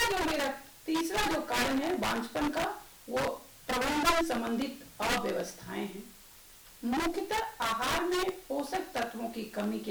तीसरा जो कारण है बांझपन का, वो प्रबंधन संबंधित अव्यवस्थाएं हैं। मुख्यतः आहार में पोषक तत्वों की कमी के